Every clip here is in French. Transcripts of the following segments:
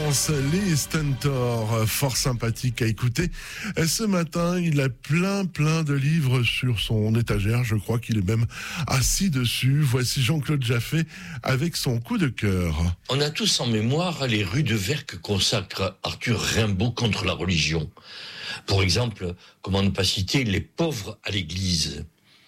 Présence, les Stentor, fort sympathique à écouter. Ce matin, il a plein de livres sur son étagère. Je crois qu'il est même assis dessus. Voici Jean-Claude Jaffé avec son coup de cœur. On a tous en mémoire les rues de verre que consacre Arthur Rimbaud contre la religion. Pour exemple, comment ne pas citer les pauvres à l'église.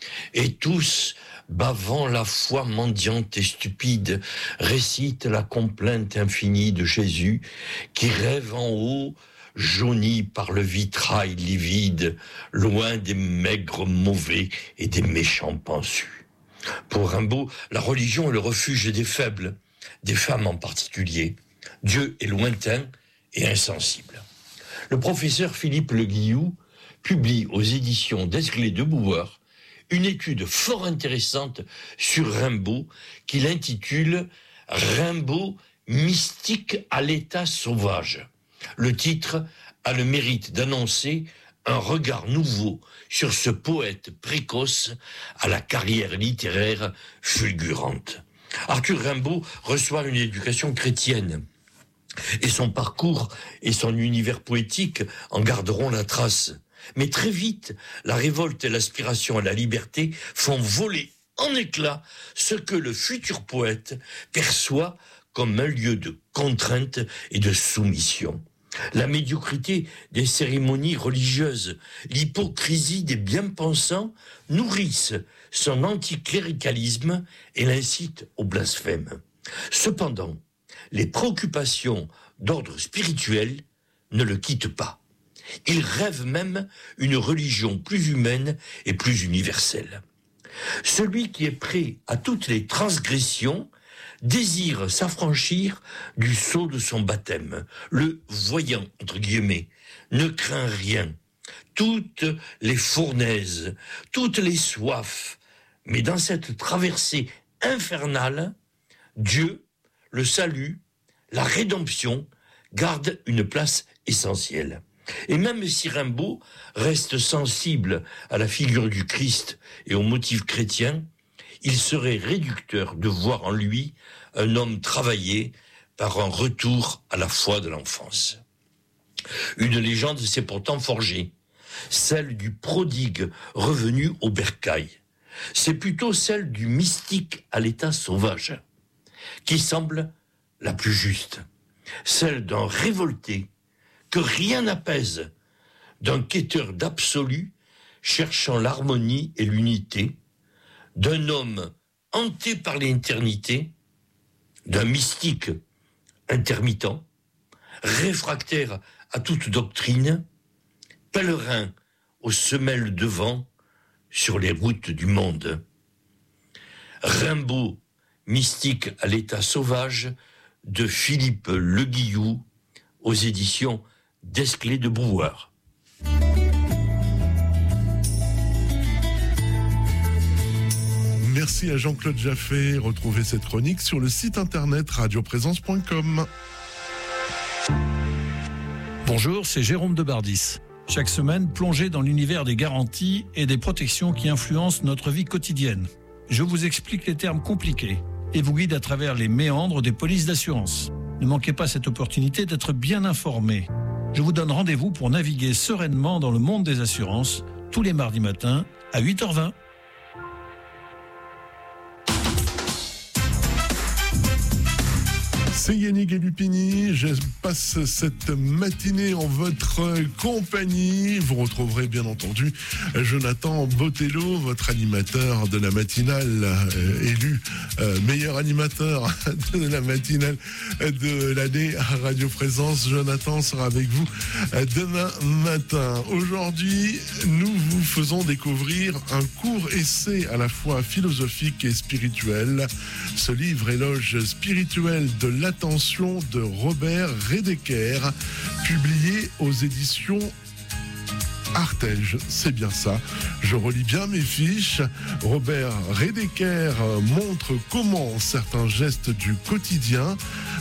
Et tous, bavant la foi mendiante et stupide, récitent la complainte infinie de Jésus, qui rêve en haut, jauni par le vitrail livide, loin des maigres mauvais et des méchants pensus. Pour Rimbaud, la religion est le refuge des faibles, des femmes en particulier. Dieu est lointain et insensible. Le professeur Philippe Le Guillou publie aux éditions d'Esclés de Brouwer une étude fort intéressante sur Rimbaud qu'il intitule « Rimbaud, mystique à l'état sauvage ». Le titre a le mérite d'annoncer un regard nouveau sur ce poète précoce à la carrière littéraire fulgurante. Arthur Rimbaud reçoit une éducation chrétienne et son parcours et son univers poétique en garderont la trace. Mais très vite, la révolte et l'aspiration à la liberté font voler en éclats ce que le futur poète perçoit comme un lieu de contrainte et de soumission. La médiocrité des cérémonies religieuses, l'hypocrisie des bien-pensants nourrissent son anticléricalisme et l'incitent au blasphème. Cependant, les préoccupations d'ordre spirituel ne le quittent pas. Il rêve même une religion plus humaine et plus universelle. Celui qui est prêt à toutes les transgressions désire s'affranchir du sceau de son baptême. Le voyant, entre guillemets, ne craint rien. Toutes les fournaises, toutes les soifs. Mais dans cette traversée infernale, Dieu, le salut, la rédemption gardent une place essentielle. Et même si Rimbaud reste sensible à la figure du Christ et aux motifs chrétiens, il serait réducteur de voir en lui un homme travaillé par un retour à la foi de l'enfance. Une légende s'est pourtant forgée, celle du prodigue revenu au bercail. C'est plutôt celle du mystique à l'état sauvage, qui semble la plus juste, celle d'un révolté que rien n'apaise, d'un quêteur d'absolu cherchant l'harmonie et l'unité, d'un homme hanté par l'éternité, d'un mystique intermittent, réfractaire à toute doctrine, pèlerin aux semelles de vent sur les routes du monde. Rimbaud, mystique à l'état sauvage, de Philippe Le Guillou, aux éditions d'Esclés de Brouwer. Merci à Jean-Claude Jaffé. Retrouvez cette chronique sur le site internet radioprésence.com. Bonjour, c'est Jérôme de Bardis. Chaque semaine, plongez dans l'univers des garanties et des protections qui influencent notre vie quotidienne. Je vous explique les termes compliqués et vous guide à travers les méandres des polices d'assurance. Ne manquez pas cette opportunité d'être bien informé. Je vous donne rendez-vous pour naviguer sereinement dans le monde des assurances tous les mardis matins à 8h20. C'est Yannick et Lupini, je passe cette matinée en votre compagnie. Vous retrouverez bien entendu Jonathan Botello, votre animateur de la matinale, élu meilleur animateur de la matinale de l'année à Radio Présence. Jonathan sera avec vous demain matin. Aujourd'hui, nous vous faisons découvrir un court essai à la fois philosophique et spirituel. Ce livre éloge spirituel de l'attention de Robert Redeker, publié aux éditions Artege, c'est bien ça. Je relis bien mes fiches. Robert Redeker montre comment certains gestes du quotidien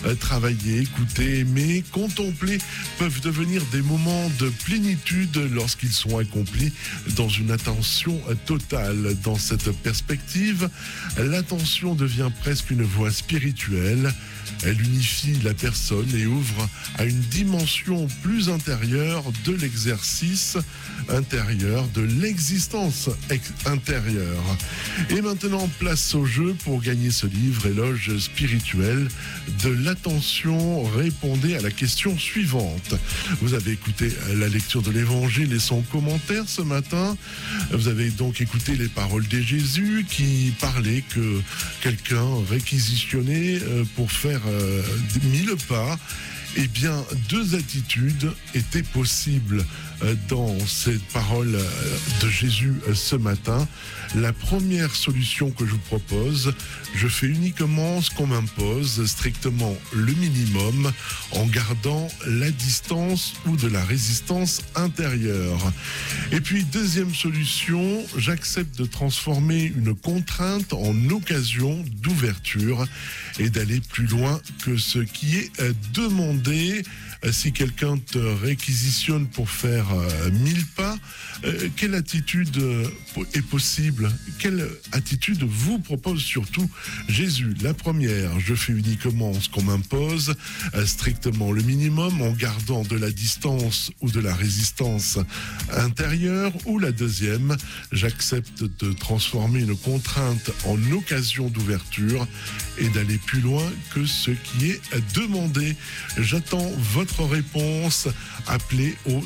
Travailler, écouter, aimer, contempler peuvent devenir des moments de plénitude lorsqu'ils sont accomplis dans une attention totale. Dans cette perspective, l'attention devient presque une voie spirituelle. Elle unifie la personne et ouvre à une dimension plus intérieure de l'exercice intérieur, de l'existence intérieure. Et maintenant, place au jeu pour gagner ce livre, Éloge spirituel de l'attention. Répondez à la question suivante. Vous avez écouté la lecture de l'Évangile et son commentaire ce matin. Vous avez donc écouté les paroles de Jésus qui parlait que quelqu'un réquisitionnait pour faire 1000 pas. Eh bien, 2 attitudes étaient possibles dans ces paroles de Jésus ce matin. La première solution que je vous propose, je fais uniquement ce qu'on m'impose, strictement le minimum, en gardant la distance ou de la résistance intérieure. Et puis, deuxième solution, j'accepte de transformer une contrainte en occasion d'ouverture et d'aller plus loin que ce qui est demandé. Si quelqu'un te réquisitionne pour faire 1000 pas, quelle attitude est possible? Quelle attitude vous propose surtout Jésus? La première, je fais uniquement ce qu'on m'impose, strictement le minimum, en gardant de la distance ou de la résistance intérieure. Ou la deuxième, j'accepte de transformer une contrainte en occasion d'ouverture et d'aller plus loin que ce qui est demandé. J'attends votre réponse. Appelez au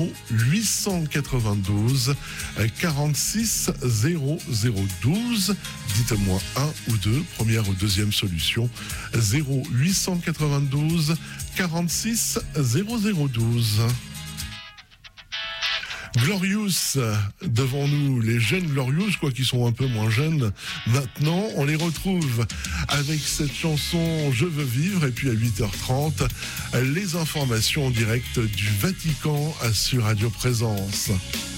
0892 46 0012. Dites-moi 1 ou 2, première ou deuxième solution. 0892 46 0012. Glorious, devant nous, les jeunes Glorious, quoi qu'ils sont un peu moins jeunes maintenant, on les retrouve avec cette chanson Je veux vivre, et puis à 8h30, les informations en direct du Vatican sur Radio Présence.